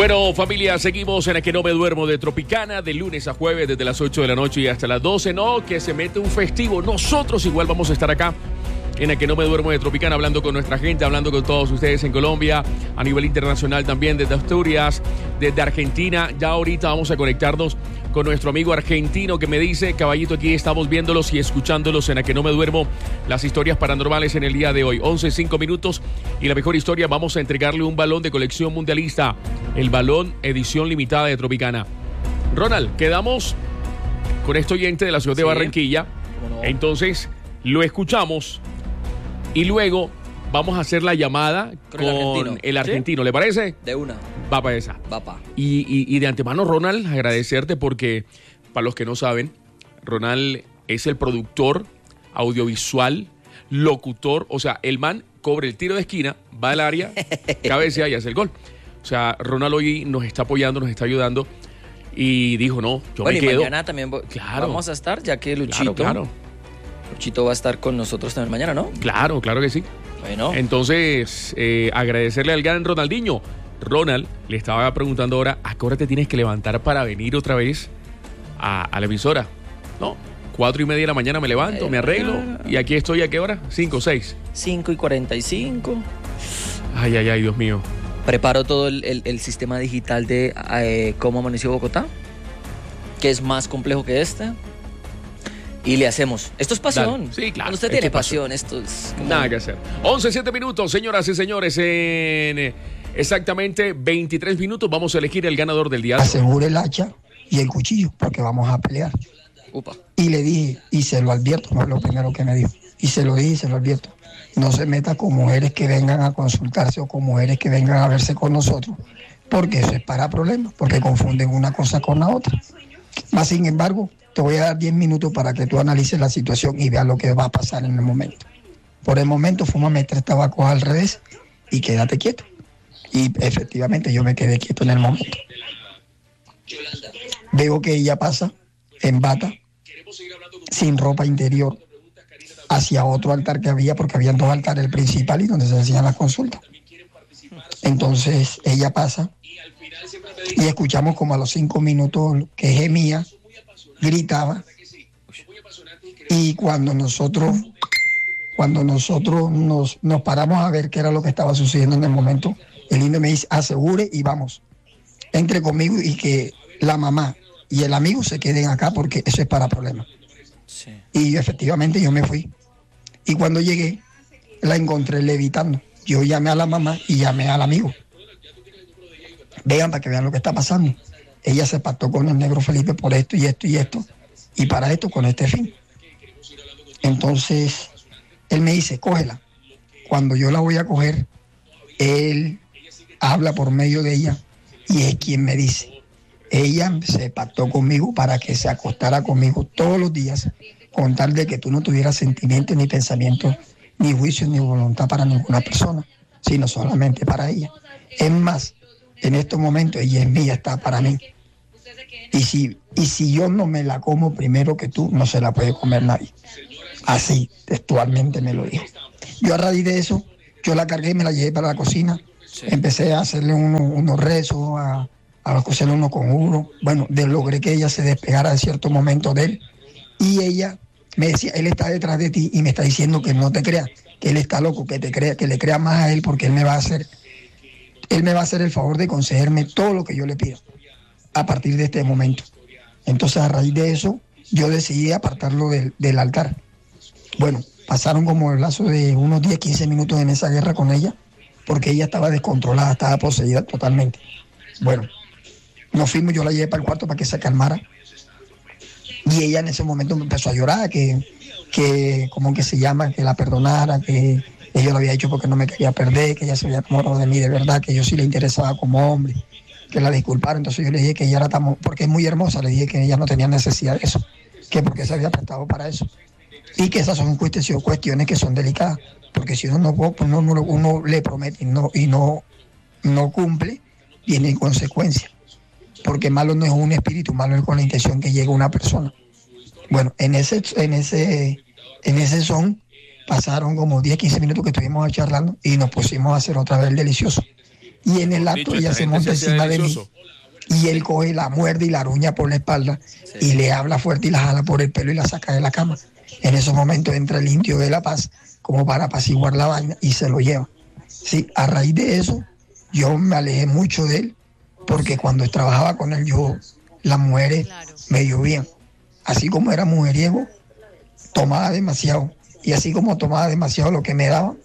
Bueno, familia, seguimos en A Que No Me Duermo de Tropicana, de lunes a jueves, desde las 8 de la noche y hasta las 12. No, que se mete un festivo. Nosotros igual vamos a estar acá en A Que No Me Duermo de Tropicana, hablando con nuestra gente, hablando con todos ustedes en Colombia, a nivel internacional también, desde Asturias, desde Argentina. Ya ahorita vamos a conectarnos con nuestro amigo argentino que me dice: caballito, aquí estamos viéndolos y escuchándolos en A Que No Me Duermo, las historias paranormales en el día de hoy. 11:05 minutos y la mejor historia, vamos a entregarle un balón de colección mundialista, el balón edición limitada de Tropicana. Ronald, quedamos con este oyente de la ciudad de Barranquilla. ¿Cómo no? Entonces lo escuchamos y luego vamos a hacer la llamada con el argentino. ¿Sí? ¿Le parece? De una. Va para esa. Va pa. Y de antemano, Ronald, agradecerte porque, para los que no saben, Ronald es el productor audiovisual, locutor. O sea, el man cobra el tiro de esquina, va al área, cabecea y hace el gol. O sea, Ronald hoy nos está apoyando, nos está ayudando. Y dijo: no, yo me quedo. Mañana también vamos a estar, ya que Luchito. Claro. Luchito va a estar con nosotros también mañana, ¿no? Claro que sí. Bueno. Entonces, agradecerle al gran Ronaldinho. Ronald, le estaba preguntando ahora: ¿a qué hora te tienes que levantar para venir otra vez a la emisora? No, 4:30 de la mañana me levanto, me arreglo y aquí estoy. ¿A qué hora? 5 o 6. 5:45. Ay, Dios mío. Preparo todo el sistema digital de cómo amaneció Bogotá, que es más complejo que este. Y le hacemos. Esto es pasión. Dale. Sí, claro. Cuando usted tiene pasión, esto es... Nada que hacer. 11:07 minutos, señoras y señores. En exactamente 23 minutos vamos a elegir el ganador del día. Asegure el hacha y el cuchillo, porque vamos a pelear. Upa. Y le dije, y se lo advierto, no es lo primero que me dijo. Y se lo dije y se lo advierto. No se meta con mujeres que vengan a consultarse o con mujeres que vengan a verse con nosotros, porque eso es para problemas, porque confunden una cosa con la otra. Más sin embargo, te voy a dar 10 minutos para que tú analices la situación y veas lo que va a pasar en el momento. Por el momento, fúmame 3 tabacos al revés y quédate quieto. Y efectivamente yo me quedé quieto en el momento. Veo que ella pasa en bata, sin ropa interior, hacia otro altar que había, porque habían 2 altares, el principal y donde se hacían las consultas. Entonces ella pasa y escuchamos como a los 5 minutos que gemía, gritaba, y cuando nosotros nos paramos a ver qué era lo que estaba sucediendo en el momento, el indio me dice: asegure y vamos, entre conmigo y que la mamá y el amigo se queden acá porque eso es para problemas. Sí. Y efectivamente yo me fui, y cuando llegué la encontré levitando. Yo llamé a la mamá y llamé al amigo: vengan para que vean lo que está pasando. Ella se pactó con el negro Felipe por esto y esto y esto, y para esto con este fin. Entonces él me dice: cógela. Cuando yo la voy a coger, él habla por medio de ella y es quien me dice: ella se pactó conmigo para que se acostara conmigo todos los días, con tal de que tú no tuvieras sentimientos, ni pensamientos, ni juicios, ni voluntad para ninguna persona, sino solamente para ella. Es más, en estos momentos ella es mía, está para mí. Y si yo no me la como primero que tú, no se la puede comer nadie. Así, textualmente me lo dijo. Yo a raíz de eso, yo la cargué y me la llevé para la cocina. Sí. Empecé a hacerle unos rezos, a coserle uno con uno. Bueno, logré que ella se despegara de cierto momento de él. Y ella me decía: él está detrás de ti y me está diciendo que no te creas, que él está loco, que te crea, que le crea más a él, porque él me va a hacer el favor de concederme todo lo que yo le pido a partir de este momento. Entonces, a raíz de eso, yo decidí apartarlo del altar. Bueno, pasaron como el lazo de unos 10, 15 minutos en esa guerra con ella, porque ella estaba descontrolada, estaba poseída totalmente. Bueno, nos fuimos, yo la llevé para el cuarto para que se calmara. Y ella en ese momento me empezó a llorar, que ¿cómo que se llama? Que la perdonara, que ella lo había hecho porque no me quería perder, que ella se había enamorado de mí de verdad, que yo sí le interesaba como hombre, que la disculpara. Entonces yo le dije que ella era tan, porque es muy hermosa, le dije que ella no tenía necesidad de eso, que porque se había prestado para eso. Y que esas son cuestiones que son delicadas, porque si uno le promete y no cumple, tiene consecuencias. Porque malo no es un espíritu, malo es con la intención que llegue una persona. Bueno, en ese son pasaron como 10, 15 minutos que estuvimos charlando y nos pusimos a hacer otra vez el delicioso. Y en el acto Dicho, ella esta se gente monta hace encima de mí. delicioso. Y él coge, la muerde y la aruña por la espalda. Sí. Y le habla fuerte y la jala por el pelo y la saca de la cama. En esos momentos entra el indio de La Paz como para apaciguar la vaina y se lo lleva. Sí, a raíz de eso, yo me alejé mucho de él, porque cuando trabajaba con él, las mujeres me llovían. Así como era mujeriego, tomaba demasiado. Y así como tomaba demasiado lo que me daba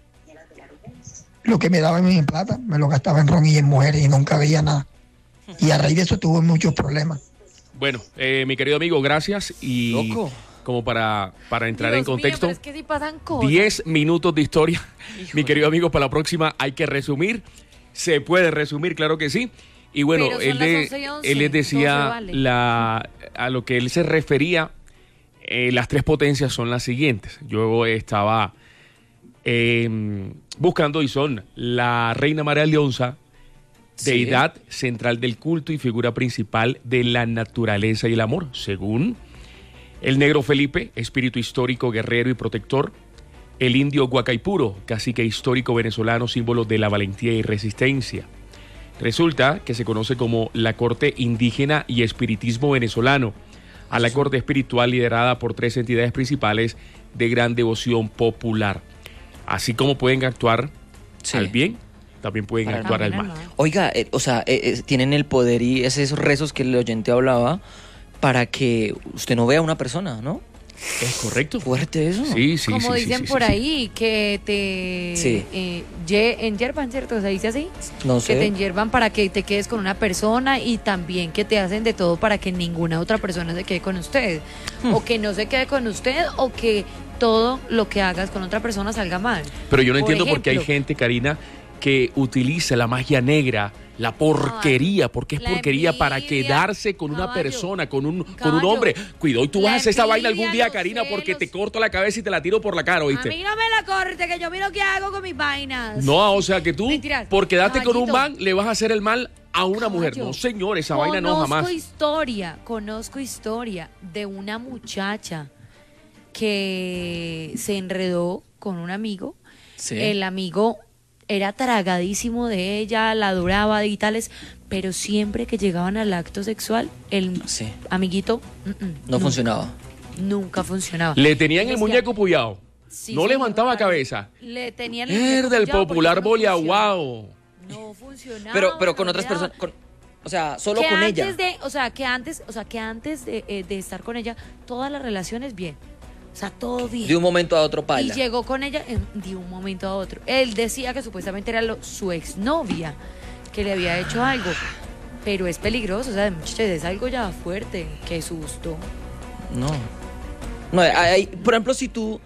en mi plata, me lo gastaba en ron y en mujeres y nunca veía nada. Y a raíz de eso tuve muchos problemas. Bueno, mi querido amigo, gracias. Y Loco. como para entrar en Dios mío, contexto, pero es que sí pasan cosas. 10 minutos de historia. Híjole. Mi querido amigo, para la próxima hay que resumir. Se puede resumir, claro que sí. Y bueno, Pero son las 11:11, él les decía 12 vale. a lo que él se refería, las tres potencias son las siguientes. Yo estaba buscando y son la Reina María Leonza, Sí. deidad central del culto y figura principal de la naturaleza y el amor, según el negro Felipe, espíritu histórico, guerrero y protector. El indio Guacaipuro, cacique histórico venezolano, símbolo de la valentía y resistencia. Resulta que se conoce como la corte indígena y espiritismo venezolano, a la corte espiritual liderada por tres entidades principales de gran devoción popular. Así como pueden actuar Sí. al bien, también pueden Para el actuar al También mal. al mal. Oiga, tienen el poder y esos rezos que el oyente hablaba para que usted no vea a una persona, ¿no? ¿Es correcto? Fuerte eso. Sí, sí, Como sí, dicen sí, por sí, sí. ahí, que te Sí. enyerban, ¿cierto? ¿Se dice así? No Que te sé. enyerban para que te quedes con una persona y también que te hacen de todo para que ninguna otra persona se quede con usted. O que no se quede con usted o que todo lo que hagas con otra persona salga mal. Pero yo no Por entiendo por qué hay ejemplo, gente, Karina, que utiliza la magia negra, la porquería, porque es la porquería para envidia, quedarse con una caballo, persona, con un caballo. hombre. Cuidado, y tú vas La a hacer esa vaina envidia, algún día, los Karina, porque celos. te corto la cabeza y te la tiro por la cara, A ¿oíste? mí no me la corte, que yo miro qué hago con mis vainas. No, o sea que tú, Mentiras. por quedarte con un Caballito. man, le vas a hacer el mal a una mujer. Caballo. No, señor, esa vaina no jamás. Conozco historia de una muchacha que se enredó con un amigo. Sí. El amigo era tragadísimo de ella, la adoraba y tales, pero siempre que llegaban al acto sexual, el Sí. amiguito No nunca, funcionaba. Nunca funcionaba. Le tenían el Decía, muñeco puyado. sí, No señor, levantaba cabeza. Le tenían Es del popular Boliaguao. No funcionaba. Pero con no otras le daba. personas, o sea, solo Que con antes ella. que antes de estar con ella, todas las relaciones bien. O sea, todo bien. De un momento a otro Y paila. llegó con ella de un momento a otro. Él decía que supuestamente era su exnovia, que le había hecho algo. Pero es peligroso, o sea, muchachos, es algo ya fuerte. Qué susto. No. No, por ejemplo, si tú,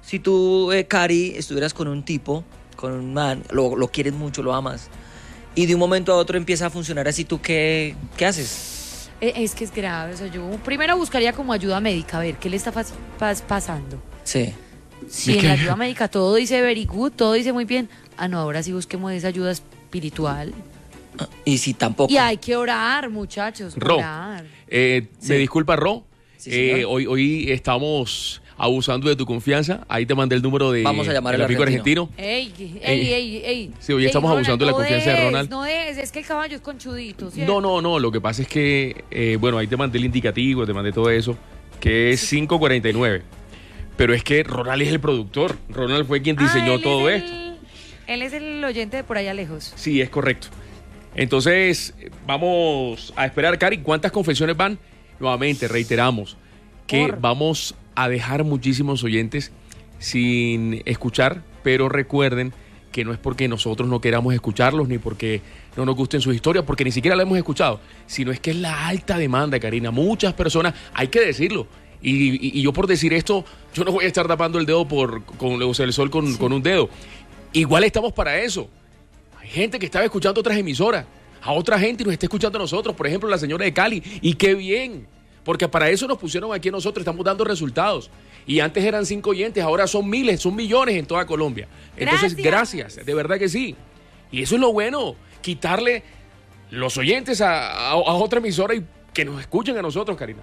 Cari, estuvieras con un tipo, con un man, lo quieres mucho, lo amas, y de un momento a otro empieza a funcionar así, ¿tú qué haces? Es que es grave. O sea, yo primero buscaría como ayuda médica, a ver qué le está pasando. Sí. Si ¿Y en qué? la ayuda médica todo dice very good, todo dice muy bien. Ah, no, ahora sí busquemos esa ayuda espiritual. Y si tampoco. Y hay que orar, muchachos. Ro, Orar. Sí. me disculpa, Ro. Sí, señor. Hoy estamos abusando de tu confianza. Ahí te mandé el número de Vamos a llamar el al amigo argentino. argentino. Ey. Sí, hoy estamos Ronald, abusando de la no confianza de des, Ronald. No es que el caballo es conchudito, ¿cierto? No, lo que pasa es que, bueno, ahí te mandé el indicativo, te mandé todo eso, que es 549. Pero es que Ronald es el productor. Ronald fue quien diseñó él es todo el- esto. Él es el oyente de por allá lejos. Sí, es correcto. Entonces, vamos a esperar, Cari, ¿cuántas confesiones van? Nuevamente, reiteramos que vamos a dejar muchísimos oyentes sin escuchar, pero recuerden que no es porque nosotros no queramos escucharlos, ni porque no nos gusten sus historias, porque ni siquiera la hemos escuchado, sino es que es la alta demanda, Karina. Muchas personas, hay que decirlo, y yo por decir esto, yo no voy a estar tapando el dedo el sol con un dedo. Igual estamos para eso. Hay gente que estaba escuchando otras emisoras, a otra gente y nos está escuchando a nosotros, por ejemplo la señora de Cali, y qué bien, porque para eso nos pusieron aquí a nosotros, estamos dando resultados. Y antes eran 5 oyentes, ahora son miles, son millones en toda Colombia. Entonces, gracias, de verdad que sí. Y eso es lo bueno, quitarle los oyentes a otra emisora y que nos escuchen a nosotros, Karina.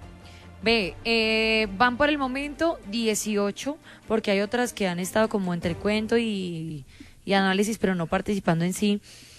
Van por el momento 18, porque hay otras que han estado como entre cuento y análisis, pero no participando en sí.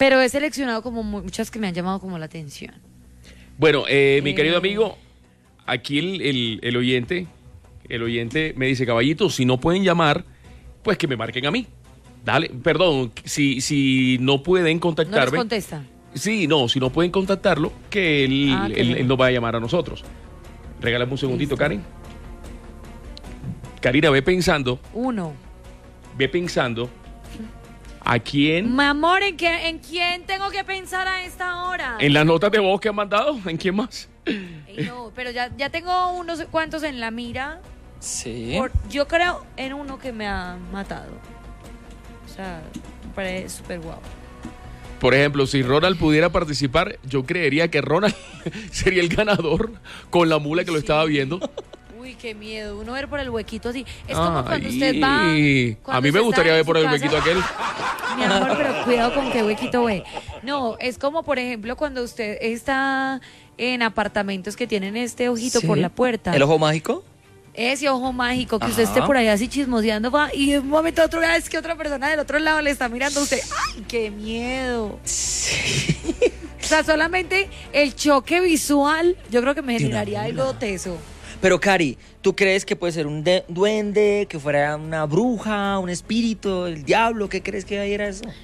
Pero he seleccionado como muchas que me han llamado como la atención. Bueno, mi querido amigo, aquí el oyente me dice, caballito, si no pueden llamar, pues que me marquen a mí. Dale, perdón, si no pueden contactarme. ¿No les contesta? Sí, no, si no pueden contactarlo, que él nos va a llamar a nosotros. Regálame un segundito, Listo. Karen. Karina, ve pensando a quién. Mi amor, ¿en quién tengo que pensar a esta hora? En las notas de voz que han mandado, ¿en quién más? Ey, no, pero ya tengo unos cuantos en la mira. Sí. Yo creo en uno que me ha matado. O sea, me parece súper guau. Por ejemplo, si Ronald pudiera participar, yo creería que Ronald sería el ganador con la mula que lo estaba viendo. Uy, qué miedo. Uno ver por el huequito así. Es como cuando Ay, usted va. a mí me gustaría ver por el huequito aquel. Mi amor, pero cuidado con qué huequito ve. No, es como, por ejemplo, cuando usted está en apartamentos que tienen este ojito Sí. por la puerta. ¿El ojo mágico? Ese ojo mágico, que usted Ajá. esté por ahí así chismoseando va, y de un momento a otro es que otra persona del otro lado le está mirando a usted. ¡Ay, qué miedo! Sí. O sea, solamente el choque visual, yo creo que me De una generaría algo teso. Pero, Cari, ¿tú crees que puede ser un duende, que fuera una bruja, un espíritu, el diablo? ¿Qué crees que era eso?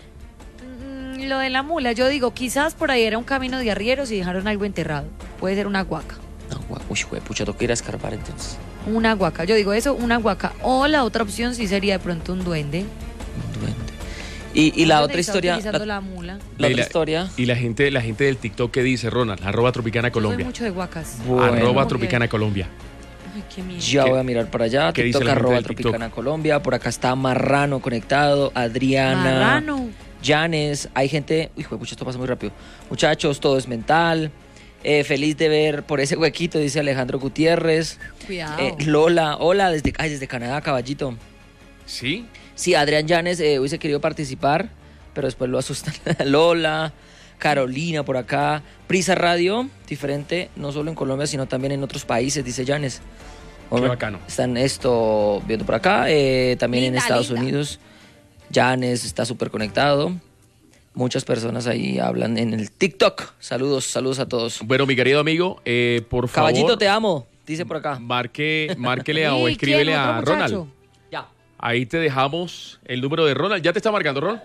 Lo de la mula, yo digo, quizás por ahí era un camino de arrieros y dejaron algo enterrado. Puede ser una huaca. Uy, pucha, tengo que ir a escarbar entonces. Una huaca, yo digo eso, una huaca. O la otra opción sí sería de pronto un duende. Un duende. Y la Un duende otra que está historia. utilizando la mula. La otra historia. Y la gente del TikTok que dice, Ronald, @Tropicana Yo soy Colombia. mucho de huacas. Bueno. @Tropicana Colombia. Ay, qué miedo. Ya ¿Qué- voy a mirar para allá. qué dice TikTok la gente del @Tropicana Colombia. Por acá está Marrano conectado. Adriana. Marrano. Janes. Hay gente. Uy, pucha, esto pasa muy rápido. Muchachos, todo es mental. Feliz de ver por ese huequito, dice Alejandro Gutiérrez. Cuidado. Lola, hola, desde Canadá, caballito. ¿Sí? Sí, Adrián Llanes hubiese querido participar, pero después lo asustan. Lola, Carolina por acá. Prisa Radio, diferente, no solo en Colombia, sino también en otros países, dice Llanes. Qué bacano. Están esto viendo por acá, también en Linda, Estados linda. Unidos. Llanes está súper conectado. Muchas personas ahí hablan en el TikTok. Saludos a todos. Bueno, mi querido amigo, por favor. Caballito, te amo, dice por acá. Márquele o ¿Y escríbele quién? a ¿Otro Ronald. muchacho? Ya. Ahí te dejamos el número de Ronald. ¿Ya te está marcando, Ronald?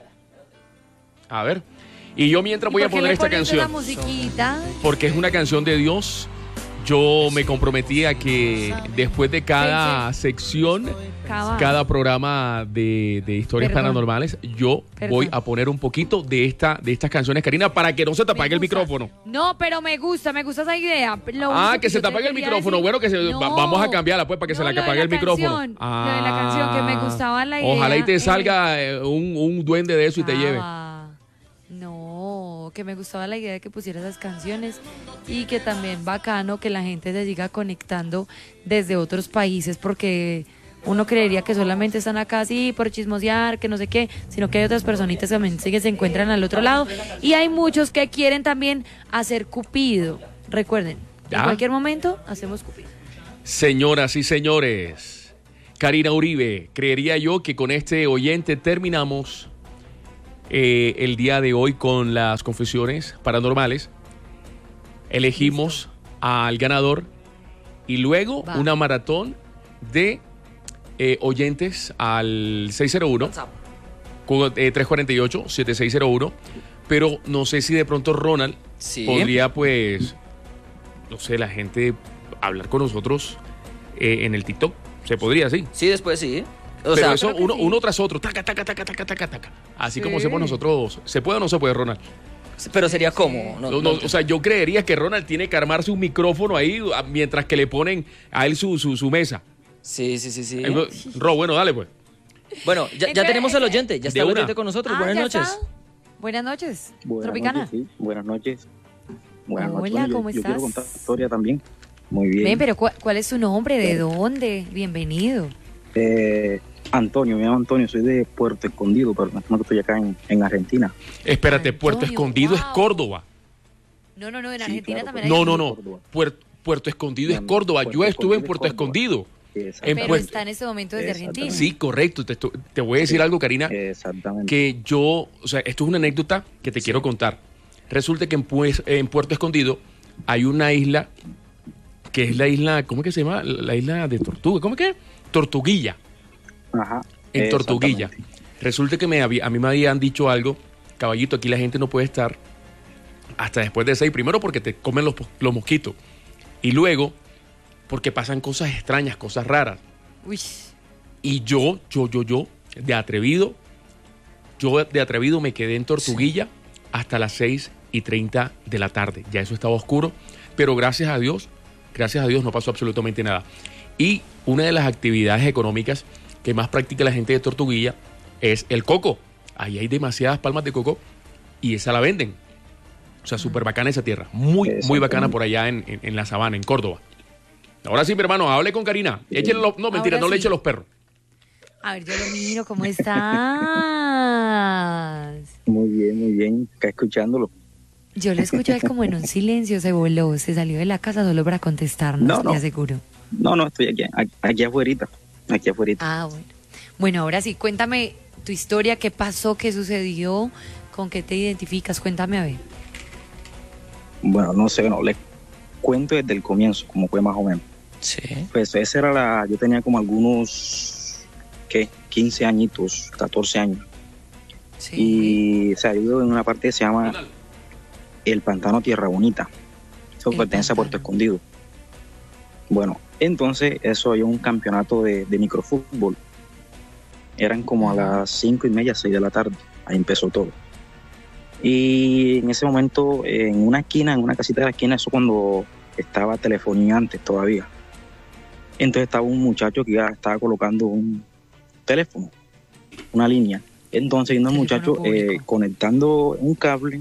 A ver. Y yo mientras voy a ¿Por qué poner le esta pones esa canción, musiquita? porque es una canción de Dios. Yo me comprometí a que después de cada sección, Cabal. cada programa de historias Perdón. paranormales, yo Perdón. voy a poner un poquito de estas canciones, Karina, para que no se te apague el Me gusta. micrófono. No, pero me gusta esa idea. Lo Ah, único que se yo te apague el quería micrófono. decir- Bueno, que No. vamos a cambiarla pues para que se No, le lo de apague la el micrófono. canción, lo de la canción, que me gustaba la idea. Ojalá y te salga un duende de eso y te lleve. No, que me gustaba la idea de que pusiera esas canciones y que también bacano que la gente se siga conectando desde otros países, porque uno creería que solamente están acá así por chismosear, que no sé qué, sino que hay otras personitas que también se encuentran al otro lado y hay muchos que quieren también hacer Cupido. Recuerden, ¿Ya? en cualquier momento hacemos Cupido. Señoras y señores, Karina Uribe, creería yo que con este oyente terminamos el día de hoy con las confesiones paranormales. Elegimos al ganador y luego Va. una maratón de oyentes al 601 348-7601. Pero no sé si de pronto Ronald Sí. podría, pues, no sé, la gente hablar con nosotros en el TikTok. Se podría, sí. Sí, después sí. O Pero sea, eso creo que uno, sí. uno tras otro, taca, taca, taca, taca, taca, taca. Así como Sí. hacemos nosotros. ¿Se puede o no se puede, Ronald? pero sería como. O sea, yo creería que Ronald tiene que armarse un micrófono ahí mientras que le ponen a él su mesa. Sí. Ro, bueno, dale pues. Bueno, ya Espera, tenemos al oyente. Ya está de el una. oyente con nosotros. Ah, Buenas ¿ya noches. está? Buenas noches, Buenas Tropicana. noches, sí. Buenas noches. Buenas Hola, noches. Bueno, ¿cómo yo estás? quiero contar la historia también. Muy bien. Ven, pero ¿cuál es su nombre? ¿De dónde? Bienvenido. Antonio, me llamo Antonio, soy de Puerto Escondido, pero en este momento estoy acá en Argentina. Espérate, Antonio, Puerto Escondido es wow. Córdoba. No, en Sí, Argentina claro, también hay. No, Ahí no, en no. Córdoba. Puerto Escondido es No, Córdoba. Puerto Yo estuve en Escondido es Puerto Córdoba. Escondido. En Pero Puerto- está en este momento desde Argentina. Sí, correcto. Te voy a decir algo, Karina, Exactamente. que yo, o sea, esto es una anécdota que te quiero contar. Resulta que en Puerto Escondido hay una isla que es la isla, ¿cómo es que se llama? La isla de Tortuga, ¿cómo es que? Tortuguilla, Ajá. en Tortuguilla. Exactamente. Resulta que a mí me habían dicho algo, caballito, aquí la gente no puede estar hasta después de 6, primero porque te comen los mosquitos y luego porque pasan cosas extrañas, cosas raras. Uy. Y yo, de atrevido me quedé en Tortuguilla hasta las 6:30 de la tarde. Ya eso estaba oscuro, pero gracias a Dios no pasó absolutamente nada. Y una de las actividades económicas que más practica la gente de Tortuguilla es el coco. Ahí hay demasiadas palmas de coco y esa la venden. O sea, súper bacana esa tierra. Muy bacana por allá en la sabana, en Córdoba. Ahora sí, mi hermano, hable con Karina. Échale no, mentira, Ahora no le sí. eche los perros. A ver, yo lo miro, ¿cómo estás? Muy bien, acá escuchándolo. Yo lo escucho es como en un silencio, se voló, se salió de la casa solo para contestarnos, No, no. te aseguro. No, estoy aquí afuera. Ah, bueno. Bueno, ahora sí, cuéntame tu historia, qué pasó, qué sucedió, con qué te identificas, cuéntame a ver. Bueno, no sé, les cuento desde el comienzo, como fue más o menos. Sí. Pues esa era yo tenía como algunos, 15 añitos, 14 años. Sí. Y se ha ido en una parte que se llama el Pantano Tierra Bonita. Eso El pertenece a Puerto Pantano. Escondido. Bueno, entonces eso hay un campeonato de microfútbol. Eran como a las 5:30, 6 de la tarde. Ahí empezó todo. Y en ese momento, en una esquina, en una casita de la esquina, eso cuando estaba telefonía antes todavía. Entonces estaba un muchacho que ya estaba colocando un teléfono, una línea. Entonces vino el Teléfono muchacho público. conectando un cable,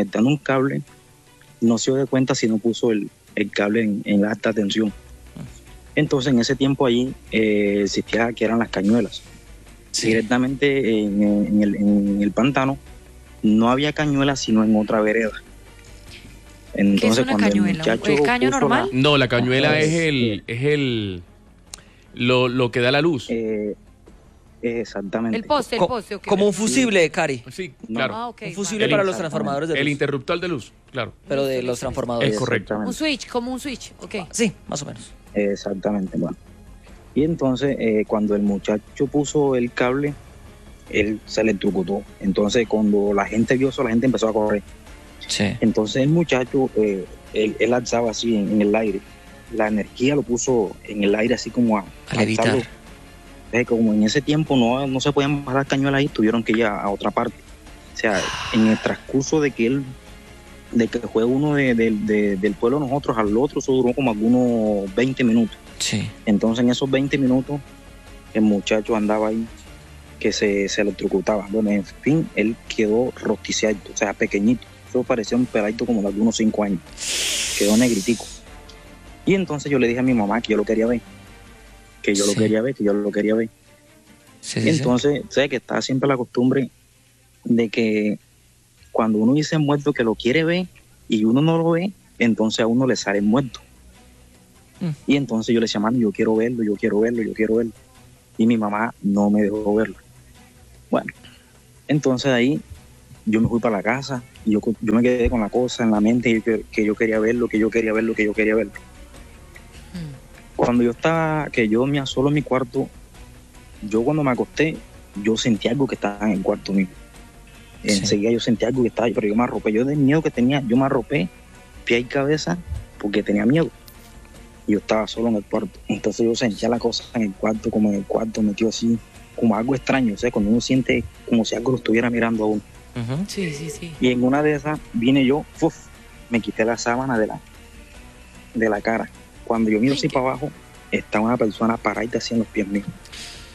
no se dio de cuenta si no puso el cable en la alta tensión. Entonces en ese tiempo ahí existía que eran las cañuelas. Sí. Directamente en el pantano no había cañuelas sino en otra vereda. ¿Qué es Entonces una cuando cañuela? el muchacho ¿El caño puso normal? No, la cañuela Ajá, es lo que da la luz. exactamente. El poste, ok. Como un fusible, Cari. Sí, No. claro. Ah, ok. Un fusible El para los exactamente. transformadores de El luz. interruptor de luz, claro. Pero de los transformadores. Es correcto. Un Exactamente. switch, como un switch, ok. Sí, más o menos. Exactamente, bueno. Y entonces cuando el muchacho puso el cable, él se electrocutó. Entonces cuando la gente vio eso, la gente empezó a correr. Sí. Entonces el muchacho, él alzaba así en el aire. La energía lo puso en el aire así como a levitar. alzarlo. Como en ese tiempo no se podían bajar las cañuelas ahí, tuvieron que ir a otra parte. O sea, en el transcurso de que fue uno del pueblo de nosotros al otro, eso duró como algunos 20 minutos. Sí. Entonces en esos 20 minutos el muchacho andaba ahí que se electrocutaba. Bueno, en fin, él quedó rosticiado, o sea, pequeñito. Eso parecía un peladito como de algunos 5 años. Quedó negritico. Y entonces yo le dije a mi mamá que yo lo quería ver. Que yo Sí. lo quería ver. Sí, Y sí, entonces, sé que está siempre la costumbre de que cuando uno dice muerto que lo quiere ver y uno no lo ve, entonces a uno le sale muerto. Mm. Y entonces yo le decía, mami, yo quiero verlo. Y mi mamá no me dejó verlo. Bueno, entonces ahí yo me fui para la casa y yo me quedé con la cosa en la mente que yo quería verlo. Cuando yo estaba, que yo dormía solo en mi cuarto, yo cuando me acosté, yo sentí algo que estaba en el cuarto mío. Sí. Enseguida yo sentí algo que estaba ahí, pero yo me arropé. Yo del miedo que tenía, yo me arropé, pie y cabeza, porque tenía miedo. Y yo estaba solo en el cuarto. Entonces yo sentía la cosa en el cuarto, como en el cuarto, metido así, como algo extraño. O sea, cuando uno siente como si algo lo estuviera mirando a uno. Ujú. Sí, sí, sí. Y en una de esas vine yo, me quité la sábana de la cara. Cuando yo miro así para abajo, está una persona parada así en los pies míos.